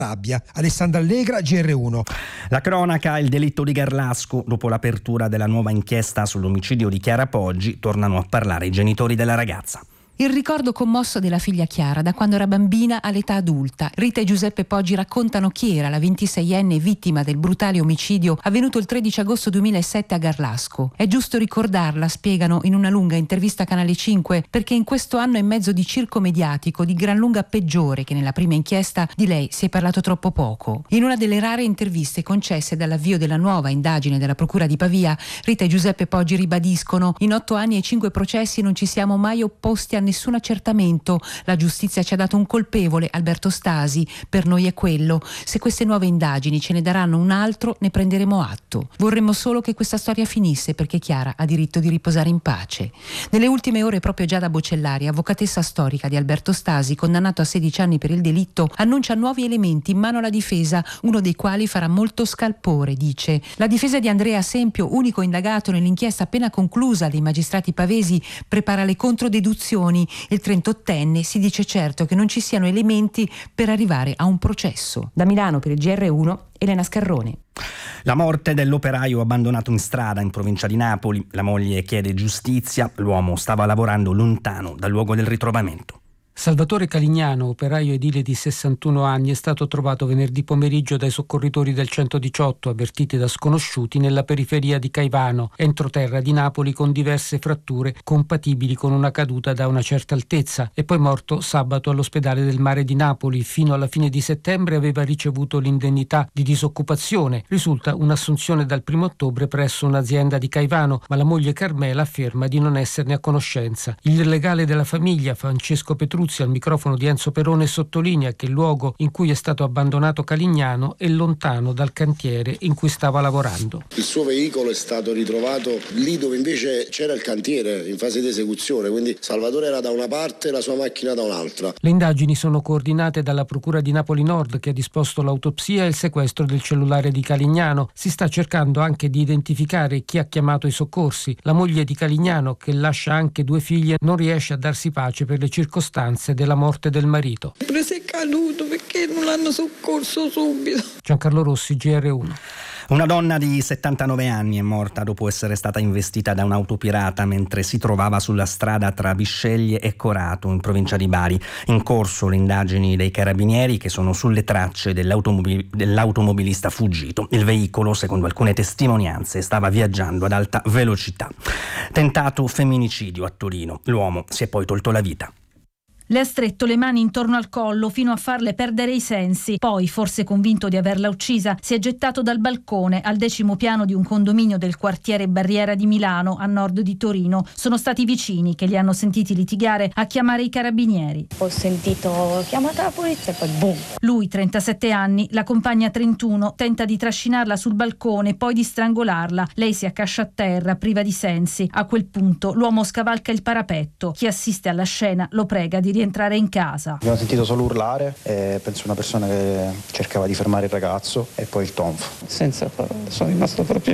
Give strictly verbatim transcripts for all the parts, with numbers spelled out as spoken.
Rabbia. Alessandra Allegra, G R uno. La cronaca, il delitto di Garlasco. Dopo l'apertura della nuova inchiesta sull'omicidio di Chiara Poggi, tornano a parlare i genitori della ragazza. Il ricordo commosso della figlia Chiara da quando era bambina all'età adulta. Rita e Giuseppe Poggi raccontano chi era la ventiseienne vittima del brutale omicidio avvenuto il tredici agosto duemilasette a Garlasco. È giusto ricordarla, spiegano in una lunga intervista a Canale cinque, perché in questo anno e mezzo di circo mediatico di gran lunga peggiore che nella prima inchiesta, di lei si è parlato troppo poco. In una delle rare interviste concesse dall'avvio della nuova indagine della Procura di Pavia, Rita e Giuseppe Poggi ribadiscono: in otto anni e cinque processi non ci siamo mai opposti a nessun accertamento. La giustizia ci ha dato un colpevole, Alberto Stasi. Per noi è quello. Se queste nuove indagini ce ne daranno un altro, ne prenderemo atto. Vorremmo solo che questa storia finisse, perché Chiara ha diritto di riposare in pace. Nelle ultime ore, proprio Giada Bocellari, avvocatessa storica di Alberto Stasi, condannato a sedici anni per il delitto, annuncia nuovi elementi in mano alla difesa, uno dei quali farà molto scalpore, dice. La difesa di Andrea Sempio, unico indagato nell'inchiesta appena conclusa dei magistrati pavesi, prepara le controdeduzioni. Il trentottenne si dice certo che non ci siano elementi per arrivare a un processo. Da Milano per il G R uno, Elena Scarrone. La morte dell'operaio abbandonato in strada in provincia di Napoli. La moglie chiede giustizia. L'uomo stava lavorando lontano dal luogo del ritrovamento. Salvatore Calignano, operaio edile di sessantuno anni, è stato trovato venerdì pomeriggio dai soccorritori del centodiciotto, avvertiti da sconosciuti, nella periferia di Caivano, entroterra di Napoli, con diverse fratture compatibili con una caduta da una certa altezza. È poi morto sabato all'ospedale del Mare di Napoli. Fino alla fine di settembre aveva ricevuto l'indennità di disoccupazione. Risulta un'assunzione dal primo ottobre presso un'azienda di Caivano, ma la moglie Carmela afferma di non esserne a conoscenza. Il legale della famiglia, Francesco Petruzzi, al microfono di Enzo Perone, sottolinea che il luogo in cui è stato abbandonato Calignano è lontano dal cantiere in cui stava lavorando. Il suo veicolo è stato ritrovato lì dove invece c'era il cantiere in fase di esecuzione, quindi Salvatore era da una parte e la sua macchina da un'altra. Le indagini sono coordinate dalla Procura di Napoli Nord, che ha disposto l'autopsia e il sequestro del cellulare di Calignano. Si sta cercando anche di identificare chi ha chiamato i soccorsi. La moglie di Calignano, che lascia anche due figlie, non riesce a darsi pace per le circostanze della morte del marito. Prese è caduto perché non l'hanno soccorso subito. Giancarlo Rossi, G R uno. Una donna di settantanove anni è morta dopo essere stata investita da un'auto pirata mentre si trovava sulla strada tra Bisceglie e Corato, in provincia di Bari. In corso le indagini dei carabinieri, che sono sulle tracce dell'automobil- dell'automobilista fuggito. Il veicolo, secondo alcune testimonianze, stava viaggiando ad alta velocità. Tentato femminicidio a Torino. L'uomo si è poi tolto la vita. Le ha stretto le mani intorno al collo fino a farle perdere i sensi. Poi, forse convinto di averla uccisa, si è gettato dal balcone al decimo piano di un condominio del quartiere Barriera di Milano, a nord di Torino. Sono stati i vicini che li hanno sentiti litigare a chiamare i carabinieri. Ho sentito chiamata la polizia e poi boom. Lui, trentasette anni, la compagna trentuno, tenta di trascinarla sul balcone, poi di strangolarla. Lei si accascia a terra, priva di sensi. A quel punto l'uomo scavalca il parapetto. Chi assiste alla scena lo prega di entrare in casa. Abbiamo sentito solo urlare e penso una persona che cercava di fermare il ragazzo e poi il tonfo. Senza parole, sono rimasto proprio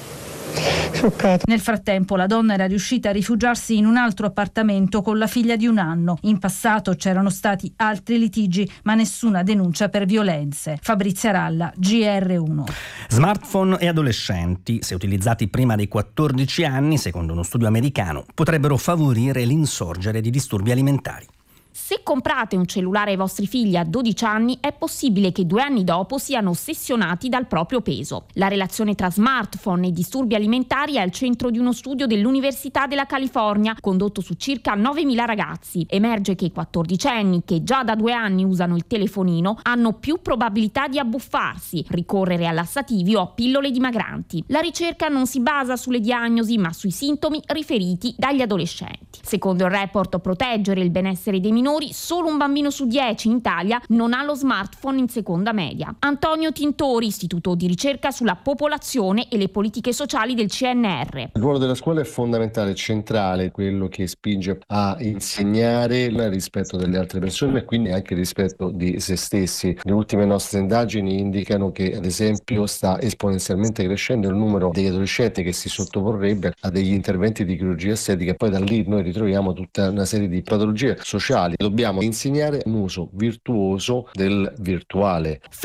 scioccato. Nel frattempo la donna era riuscita a rifugiarsi in un altro appartamento con la figlia di un anno. In passato c'erano stati altri litigi, ma nessuna denuncia per violenze. Fabrizia Ralla, G R uno. Smartphone e adolescenti, se utilizzati prima dei quattordici anni, secondo uno studio americano, potrebbero favorire l'insorgere di disturbi alimentari. Se comprate un cellulare ai vostri figli a dodici anni, è possibile che due anni dopo siano ossessionati dal proprio peso. La relazione tra smartphone e disturbi alimentari è al centro di uno studio dell'Università della California, condotto su circa novemila ragazzi. Emerge che i quattordicenni, che già da due anni usano il telefonino, hanno più probabilità di abbuffarsi, ricorrere a lassativi o a pillole dimagranti. La ricerca non si basa sulle diagnosi, ma sui sintomi riferiti dagli adolescenti. Secondo il report Proteggere il benessere dei minori, solo un bambino su dieci in Italia non ha lo smartphone in seconda media. Antonio Tintori, Istituto di ricerca sulla popolazione e le politiche sociali del C N R. Il ruolo della scuola è fondamentale, centrale, quello che spinge a insegnare il rispetto delle altre persone e quindi anche il rispetto di se stessi. Le ultime nostre indagini indicano che, ad esempio, sta esponenzialmente crescendo il numero degli adolescenti che si sottoporrebbe a degli interventi di chirurgia estetica e poi da lì noi ritroviamo tutta una serie di patologie sociali. Dobbiamo insegnare un uso virtuoso del virtuale.